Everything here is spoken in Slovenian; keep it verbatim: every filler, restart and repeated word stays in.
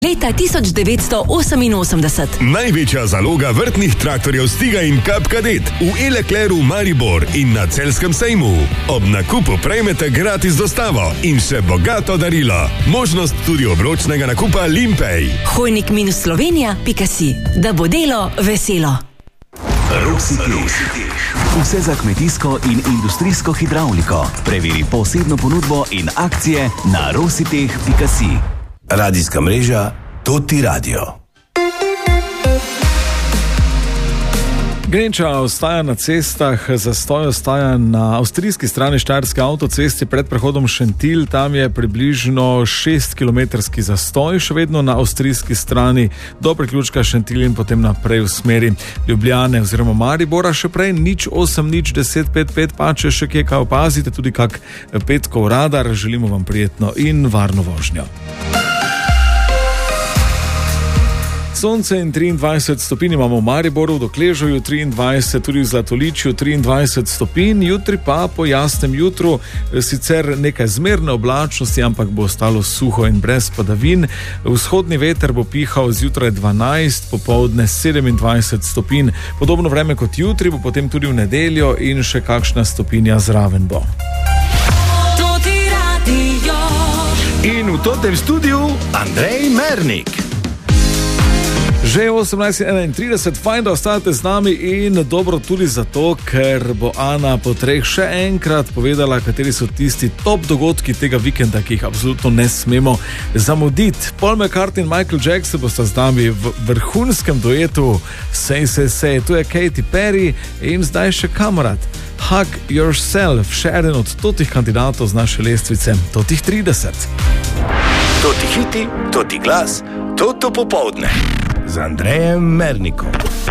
Leta tisoč devetsto oseminosemdeset. Največja zaloga vrtnih traktorjev Stiga in Cup Cadet v E-Leclercu Maribor in na Celjskem sejmu. Ob nakupu prejmete gratis dostavo in še bogato darilo. Možnost tudi obročnega nakupa Limpej. Hojnik minus Slovenija pika si. Da bo delo veselo. Rositeh. Vse za kmetijsko in industrijsko hidravliko. Preveri posebno ponudbo in akcije na rositeh pika si. Radijska mreža Toti Radio. Gneča ostaja na cestah, zastoj ostaja na avstrijski strani štajerske avtoceste pred prehodom Šentilj. Tam je približno šestkilometrski zastoj, še vedno na avstrijski strani do priključka Šentilj in potem naprej v smeri Ljubljane oziroma Maribora. Še prej nič osem nič deset pet pet, pa če še kje kaj opazite, tudi kak petkov radar. Želimo vam prijetno in varno vožnjo. Sonce in triindvajset stopinj imamo v Mariboru, v Dokležoju triindvajset, tudi v Zlatoličju triindvajset stopinj, jutri pa po jasnem jutru sicer nekaj zmerne oblačnosti, ampak bo ostalo suho in brez padavin. Vzhodni veter bo pihal zjutraj dvanajst, popoldne sedemindvajset stopinj. Podobno vreme kot jutri bo potem tudi v nedeljo in še kakšna stopinja zraven bo. In v totem studiu Andrej Mernik. Že osemnajst enaintrideset, fajn, da ostajate z nami in dobro tudi zato, ker bo Ana po treh še enkrat povedala, kateri so tisti top dogodki tega vikenda, ki jih absolutno ne smemo zamuditi. Paul McCartney in Michael Jackson bosta z nami v vrhunskem duetu Say, Say, Say. Tu je Katy Perry in zdaj še Kamerad. Hug Yourself, še eden od totih kandidatov z naše lestvice, totih trideset. Toti hiti, toti glas, toto popoldne. Z Andrejem Mernikom.